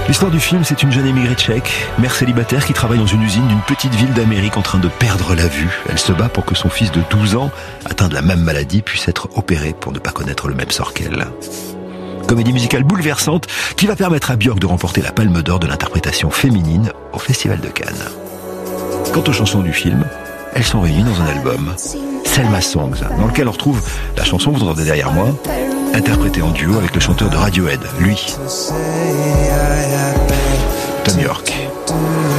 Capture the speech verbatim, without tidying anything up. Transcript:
L'histoire du film, c'est une jeune émigrée tchèque, mère célibataire qui travaille dans une usine d'une petite ville d'Amérique en train de perdre la vue. Elle se bat pour que son fils de douze ans, atteint de la même maladie, puisse être opéré pour ne pas connaître le même sort qu'elle. Comédie musicale bouleversante qui va permettre à Björk de remporter la Palme d'Or de l'interprétation féminine au Festival de Cannes. Quant aux chansons du film, elles sont réunies dans un album, Selma Songs, dans lequel on retrouve la chanson que vous entendez derrière moi, interprétée en duo avec le chanteur de Radiohead, lui, Thom Yorke.